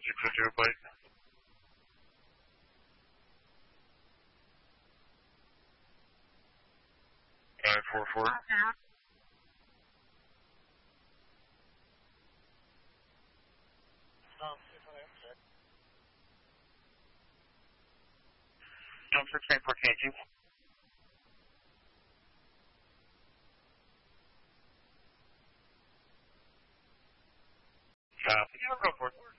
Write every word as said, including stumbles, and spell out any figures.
six fifty plate. Five four four. Jump six nine four K two. Copy. Yeah, go for it.